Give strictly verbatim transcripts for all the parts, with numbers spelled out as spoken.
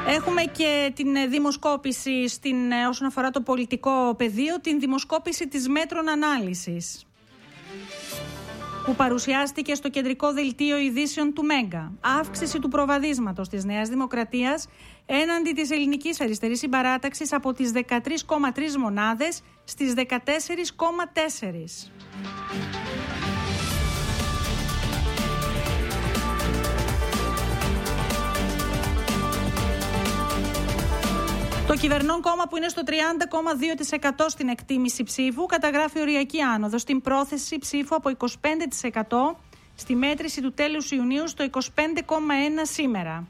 Έχουμε και την δημοσκόπηση στην, όσον αφορά το πολιτικό πεδίο, την δημοσκόπηση της Μέτρων Ανάλυσης, που παρουσιάστηκε στο κεντρικό δελτίο ειδήσεων του Μέγκα. Αύξηση του προβαδίσματος της Νέας Δημοκρατίας έναντι της Ελληνικής Αριστερής Συμπαράταξης από τις δεκατρείς κόμμα τρεις μονάδες στις δεκατέσσερις κόμμα τέσσερα. Το κυβερνών κόμμα, που είναι στο τριάντα κόμμα δύο τοις εκατό στην εκτίμηση ψήφου, καταγράφει οριακή άνοδο στην πρόθεση ψήφου από είκοσι πέντε τοις εκατό στη μέτρηση του τέλους Ιουνίου στο είκοσι πέντε κόμμα ένα τοις εκατό σήμερα.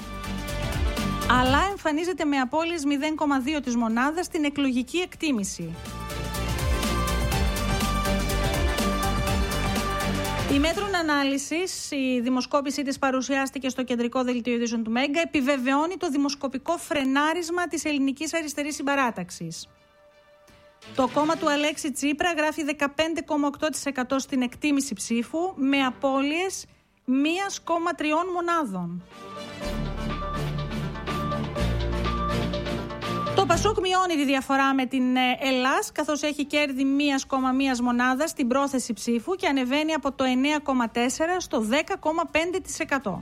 Αλλά εμφανίζεται με απώλειες μηδέν κόμμα δύο της μονάδας στην εκλογική εκτίμηση. Η Μέτρων Ανάλυσης, η δημοσκόπησή της παρουσιάστηκε στο κεντρικό δελτίο ειδήσεων του Μέγκα, επιβεβαιώνει το δημοσκοπικό φρενάρισμα της Ελληνικής Αριστερής Συμπαράταξης. Το κόμμα του Αλέξη Τσίπρα γράφει δεκαπέντε κόμμα οκτώ τοις εκατό στην εκτίμηση ψήφου, με απώλειες ένα κόμμα τρία μονάδων. Το Πασόκ μειώνει τη διαφορά με την Ελλάς, καθώς έχει κέρδη ένα κόμμα ένα μονάδα στην πρόθεση ψήφου και ανεβαίνει από το εννέα κόμμα τέσσερα στο δέκα κόμμα πέντε τοις εκατό.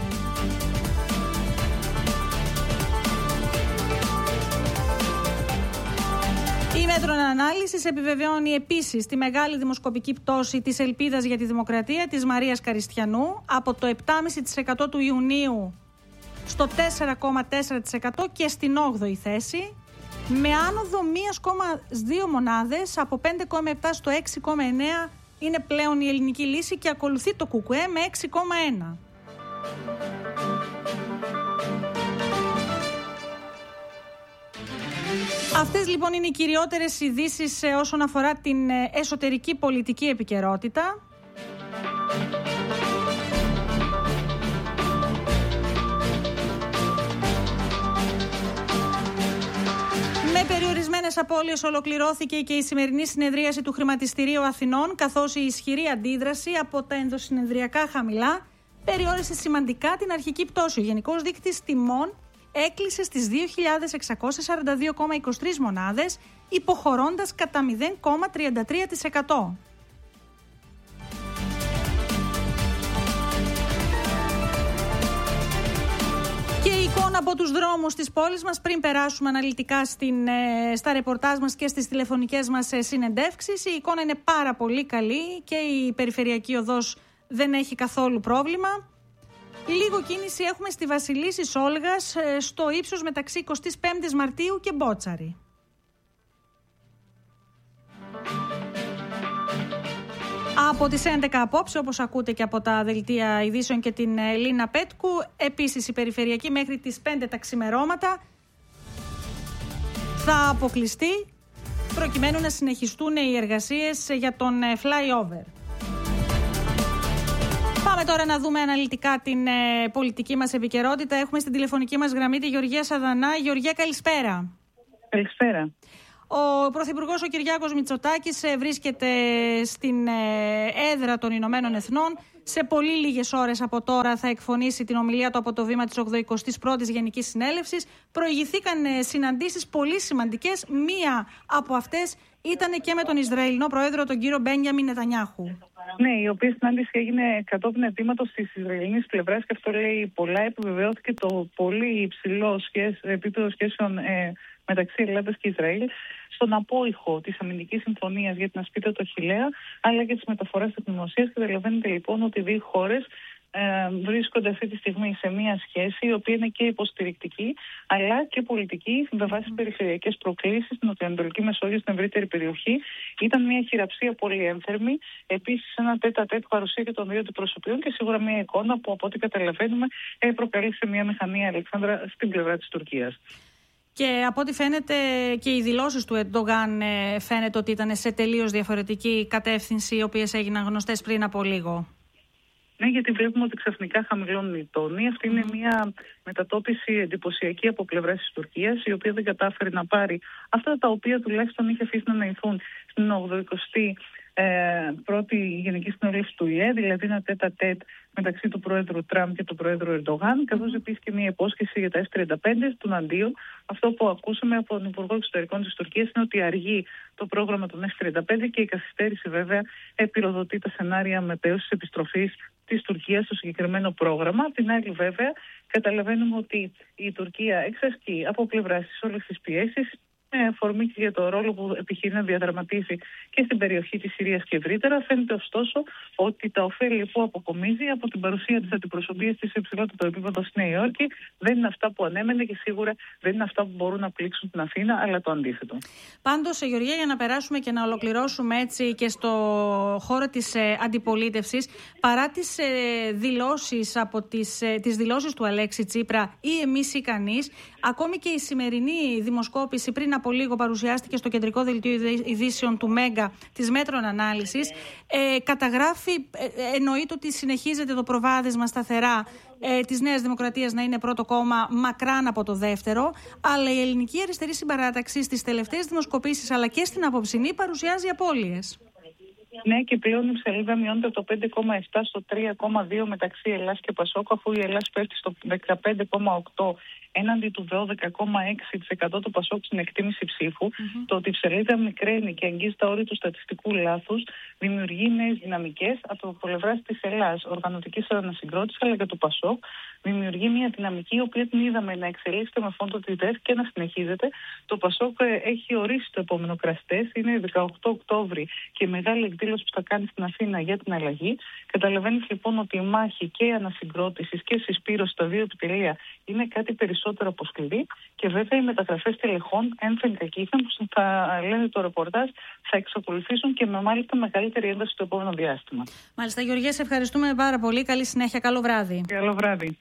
Η Μέτρων Ανάλυσης επιβεβαιώνει επίσης τη μεγάλη δημοσκοπική πτώση της ελπίδας για τη δημοκρατία της Μαρίας Καριστιανού από το επτά κόμμα πέντε τοις εκατό του Ιουνίου στο τέσσερα κόμμα τέσσερα τοις εκατό και στην όγδοη θέση, με άνοδο ένα κόμμα δύο μονάδες, από πέντε κόμμα επτά στο έξι κόμμα εννέα είναι πλέον η ελληνική λύση και ακολουθεί το ΚΚΕ με έξι κόμμα ένα. Αυτές λοιπόν είναι οι κυριότερες ειδήσεις όσον αφορά την εσωτερική πολιτική επικαιρότητα. Με περιορισμένες απώλειες ολοκληρώθηκε και η σημερινή συνεδρίαση του Χρηματιστηρίου Αθηνών, καθώς η ισχυρή αντίδραση από τα ενδοσυνεδριακά χαμηλά περιόρισε σημαντικά την αρχική πτώση. Ο γενικός δείκτης τιμών έκλεισε στις δύο χιλιάδες εξακόσιες σαράντα δύο κόμμα είκοσι τρεις μονάδες, υποχωρώντας κατά μηδέν κόμμα τριάντα τρία τοις εκατό. Και η εικόνα από τους δρόμους της πόλης μας, πριν περάσουμε αναλυτικά στην, στα ρεπορτάζ μας και στις τηλεφωνικές μας συνεντεύξεις, η εικόνα είναι πάρα πολύ καλή και η περιφερειακή οδός δεν έχει καθόλου πρόβλημα. Λίγο κίνηση έχουμε στη Βασιλίσσης Όλγας, στο ύψος μεταξύ εικοστής πέμπτης Μαρτίου και Μπότσαρη. Από τις έντεκα απόψε, όπως ακούτε και από τα δελτία ειδήσεων και την Λίνα Πέτκου, επίσης η περιφερειακή μέχρι τις πέντε τα ξημερώματα θα αποκλειστεί, προκειμένου να συνεχιστούν οι εργασίες για τον flyover. Πάμε τώρα να δούμε αναλυτικά την ε, πολιτική μας επικαιρότητα. Έχουμε στην τηλεφωνική μας γραμμή τη Γεωργία Σαδανά. Γεωργία, καλησπέρα. Καλησπέρα. Ο Πρωθυπουργός ο Κυριάκος Μητσοτάκης ε, βρίσκεται στην ε, έδρα των Ηνωμένων Εθνών. Σε πολύ λίγες ώρες από τώρα θα εκφωνήσει την ομιλία του από το βήμα της ογδοηκοστής πρώτης Γενικής Συνέλευσης. Προηγηθήκαν ε, συναντήσεις πολύ σημαντικές. Μία από αυτές ήταν και με τον Ισραηλινό Πρόεδρο, τον κύριο Μπένιαμιν Νετανιάχου. Ναι, η οποία συνάντηση έγινε κατόπιν αιτήματος της Ισραηλινής πλευράς και αυτό λέει πολλά. Επιβεβαιώθηκε το πολύ υψηλό σχέσ, επίπεδο σχέσεων ε, μεταξύ Ελλάδας και Ισραήλ στον απόϊχο της αμυντικής συμφωνίας για την ασπίδα του Αχιλλέα, αλλά και της μεταφοράς τεχνογνωσίας. Καταλαβαίνετε λοιπόν ότι οι δύο χώρες ε, βρίσκονται αυτή τη στιγμή σε μια σχέση η οποία είναι και υποστηρικτική αλλά και πολιτική με βάση περιφερειακές προκλήσεις στην Νοτιοανατολική Μεσόγειο, στην ευρύτερη περιοχή. Ήταν μια χειραψία πολύ ένθερμη. Επίσης, ένα τέτα-τέτ παρουσία και των δύο αντιπροσωπείων και σίγουρα μια εικόνα που από ό,τι καταλαβαίνουμε ε, προκαλεί μια μηχανία Αλεξάνδρα στην πλευρά της Τουρκίας. Και από ό,τι φαίνεται και οι δηλώσεις του Ερντογάν φαίνεται ότι ήταν σε τελείως διαφορετική κατεύθυνση, οι οποίες έγιναν γνωστές πριν από λίγο. Ναι, γιατί βλέπουμε ότι ξαφνικά χαμηλώνουν οι τόνοι. Αυτή είναι μια μετατόπιση εντυπωσιακή από πλευράς της Τουρκίας, η οποία δεν κατάφερε να πάρει αυτά τα οποία τουλάχιστον είχε αφήσει να αναδυθούν στην ογδοηκοστή Ε, πρώτη Γενική Συνέλευση του ΙΕ, δηλαδή ένα τέτα-τέτ μεταξύ του Πρόεδρου Τραμπ και του Πρόεδρου Ερντογάν, καθώς επίσης και μια υπόσχεση για τα εφ τριάντα πέντε των αντίον. Αυτό που ακούσαμε από τον Υπουργό Εξωτερικών της Τουρκίας είναι ότι αργεί το πρόγραμμα των εφ τριάντα πέντε και η καθυστέρηση βέβαια επιρροδοτεί τα σενάρια μετέωσης επιστροφής της Τουρκίας στο συγκεκριμένο πρόγραμμα. Απ' την άλλη, βέβαια, καταλαβαίνουμε ότι η Τουρκία εξασκεί από πλευράς της όλες τις πιέσεις, με αφορμή και για το ρόλο που επιχειρεί να διαδραματίσει και στην περιοχή της Συρίας και ευρύτερα. Φαίνεται ωστόσο ότι τα ωφέλη που αποκομίζει από την παρουσία της αντιπροσωπείας της σε υψηλότερο επίπεδο στη Νέα Υόρκη δεν είναι αυτά που ανέμενε και σίγουρα δεν είναι αυτά που μπορούν να πλήξουν την Αθήνα, αλλά το αντίθετο. Πάντως, Γεωργία, για να περάσουμε και να ολοκληρώσουμε έτσι και στο χώρο της ε, αντιπολίτευσης, παρά τις ε, δηλώσεις από τις, ε, τις δηλώσεις του Αλέξη Τσίπρα ή εμείς ή κανείς, ακόμη και η σημερινή δημοσκόπηση πριν από λίγο παρουσιάστηκε στο κεντρικό δελτίο ειδήσεων του Μέγκα της Μέτρων Ανάλυσης, ε, καταγράφει, ε, εννοείται ότι συνεχίζεται το προβάδισμα σταθερά ε, της Νέας Δημοκρατίας να είναι πρώτο κόμμα μακράν από το δεύτερο, αλλά η Ελληνική Αριστερή Συμπαράταξη στις τελευταίες δημοσκοπήσεις αλλά και στην απόψινή παρουσιάζει απώλειες. Ναι, και πλέον η ψαλίδα μειώνεται από το πέντε κόμμα επτά στο τρία κόμμα δύο μεταξύ Ελλάς και Πασόκ, αφού η Ελλάς πέφτει στο δεκαπέντε κόμμα οκτώ έναντι του δώδεκα κόμμα έξι τοις εκατό του Πασόκ στην εκτίμηση ψήφου. Mm-hmm. Το ότι η ψαλίδα μικραίνει και αγγίζει τα όρια του στατιστικού λάθους δημιουργεί νέες δυναμικές από πλευράς της Ελλάς, οργανωτικής ανασυγκρότησης, αλλά και του Πασόκ. Δημιουργεί μια δυναμική, η οποία την είδαμε να εξελίσσεται με φόντο τη ΔΕΘ και να συνεχίζεται. Το Πασόκ έχει ορίσει το επόμενο κραστές, είναι δεκαοκτώ Οκτώβρη και η μεγάλη εκδήλωση που θα κάνει στην Αθήνα για την αλλαγή. Καταλαβαίνεις λοιπόν ότι η μάχη και η ανασυγκρότηση και η συσπήρωση στα δύο επιτελεία είναι κάτι περισσότερο από σκληρή, και βέβαια οι μεταγραφές τελεχών ένθεν κακήθεν, που θα λένε το ρεπορτάζ, θα εξακολουθήσουν και με μάλιστα μεγαλύτερη ένταση στο επόμενο διάστημα. Μάλιστα, Γεωργία, σε ευχαριστούμε πάρα πολύ. Καλή συνέχεια. Καλό βράδυ. Καλό βράδυ.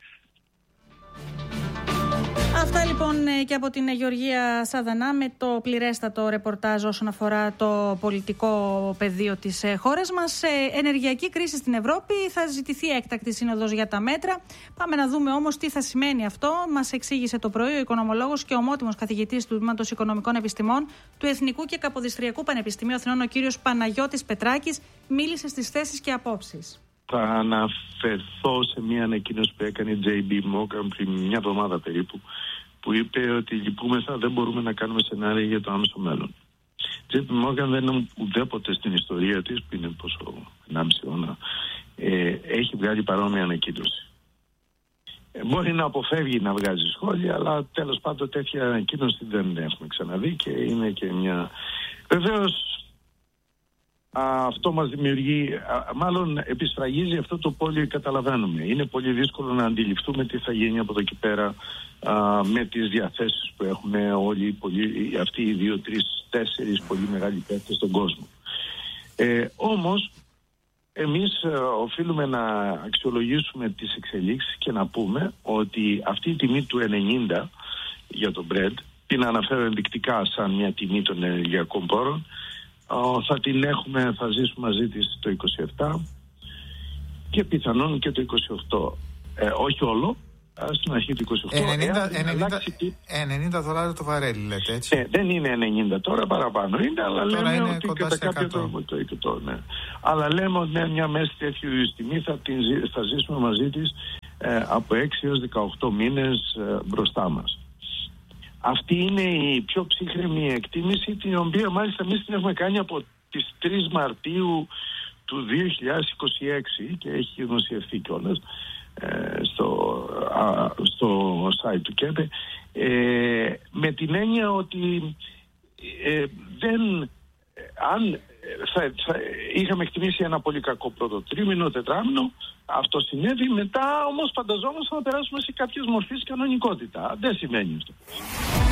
Αυτά λοιπόν και από την Γεωργία Σαδανά με το πληρέστατο ρεπορτάζ όσον αφορά το πολιτικό πεδίο της χώρας μας. Ενεργειακή κρίση στην Ευρώπη, θα ζητηθεί έκτακτη σύνοδος για τα μέτρα. Πάμε να δούμε όμως τι θα σημαίνει αυτό. Μας εξήγησε το πρωί ο οικονομολόγος και ομότιμος καθηγητής του Τμήματος Οικονομικών Επιστημών του Εθνικού και Καποδιστριακού Πανεπιστημίου Αθηνών, ο κύριος Παναγιώτης Πετράκης. Μίλησε στις θέσεις και απόψεις. Θα αναφερθώ σε μια ανακοίνωση που έκανε η τζέι μπι Morgan πριν μια εβδομάδα περίπου, που είπε ότι λυπούμεθα, δεν μπορούμε να κάνουμε σενάρια για το άμεσο μέλλον. Η τζέι μπι Morgan δεν είναι ουδέποτε στην ιστορία της, που είναι πόσο ενάμιση αιώνα, ε, έχει βγάλει παρόμοια ανακοίνωση. Ε, μπορεί να αποφεύγει να βγάζει σχόλια, αλλά τέλος πάντων τέτοια ανακοίνωση δεν έχουμε ξαναδεί και είναι και μια... Βεβαίως, αυτό μας δημιουργεί, μάλλον επισφραγίζει αυτό το πόλιο, καταλαβαίνουμε. Είναι πολύ δύσκολο να αντιληφθούμε τι θα γίνει από εδώ και πέρα α, με τις διαθέσεις που έχουν όλοι πολύ, αυτοί οι δύο, τρεις, τέσσερις πολύ μεγάλοι παίκτες στον κόσμο. Ε, όμως, εμείς α, οφείλουμε να αξιολογήσουμε τις εξελίξεις και να πούμε ότι αυτή η τιμή του ενενήντα για το Brent, την αναφέρω ενδεικτικά σαν μια τιμή των ενεργειακών πόρων, θα την έχουμε, θα ζήσουμε μαζί της το είκοσι επτά και πιθανόν και το είκοσι οκτώ. Ε, όχι όλο, στην αρχή του είκοσι οκτώ. ενενήντα δολάρια το βαρέλι, λέτε, έτσι. Ε, δεν είναι ενενήντα τώρα, παραπάνω είναι, αλλά τώρα λέμε είναι ότι κατά κάποιο τρόπο το είκοσι, ναι. Αλλά λέμε ότι με μια μέση τέτοιου τιμή θα, την, θα ζήσουμε μαζί της ε, από έξι έως δεκαοκτώ μήνες ε, μπροστά μας. Αυτή είναι η πιο ψύχρεμη εκτίμηση, την οποία μάλιστα εμείς την έχουμε κάνει από τις τρεις Μαρτίου του δύο χιλιάδες είκοσι έξι και έχει δημοσιευθεί κιόλας ε, στο, α, στο site του ΚΕΠΕ, ε, με την έννοια ότι ε, δεν, αν θα, θα, είχαμε εκτιμήσει ένα πολύ κακό πρώτο τρίμηνο, τετράμηνο, αυτό συνέβη, μετά όμως φανταζόμαστε να περάσουμε σε κάποιες μορφές κανονικότητα. Δεν σημαίνει αυτό.